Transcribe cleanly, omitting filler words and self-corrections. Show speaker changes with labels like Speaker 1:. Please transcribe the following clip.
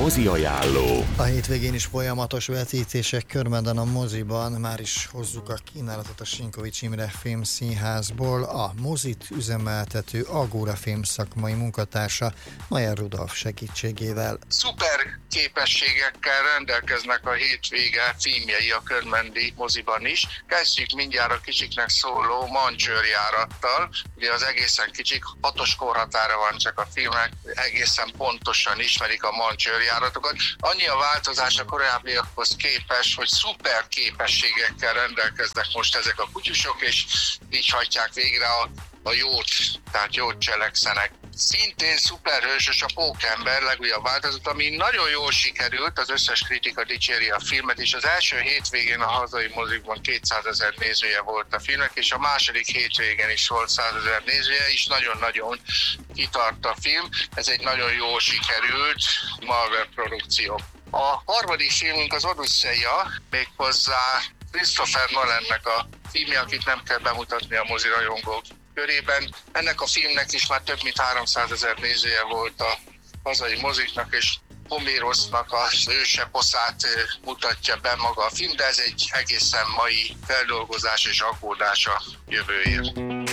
Speaker 1: mozi ajánló.
Speaker 2: A hétvégén is folyamatos vetítések körben a moziban, már is hozzuk a kínálatot a Sinkovics Imre Filmszínházból. A mozit üzemeltető Agora Film szakmai munkatársa Mayer Rudolf segítségével.
Speaker 3: Szuper képességekkel rendelkeznek a hétvége filmjei a körmendi moziban is. Kezdjük mindjárt a kicsiknek szóló Mancsőrjárattal. Ugye az egészen kicsik, 6-os korhatára van csak a filmek, egészen pontosan ismerik a Mancsőrjáratokat. Annyi a változás a korábbiakhoz képest, hogy szuper képességekkel rendelkeznek most ezek a kutyusok, és így hajtják végre a jót, tehát jót cselekszenek. Szintén szuperhősös a Pókember legújabb változat, ami nagyon jól sikerült, az összes kritika dicséri a filmet, és az első hétvégén a hazai mozikban 200 000 nézője volt a filmnek, és a második hétvégén is volt 100 000 nézője, és nagyon-nagyon kitart a film. Ez egy nagyon jól sikerült Marvel produkció. A harmadik filmünk az Odüsszeia, méghozzá Christopher Nolannek a filmje, akit nem kell bemutatni a mozirajongók körében. Ennek a filmnek is már több mint 300 000 nézője volt a hazai moziknak, és Homérosznak az őseposzát mutatja be maga a film, de ez egy egészen mai feldolgozás és aggódás a jövőért.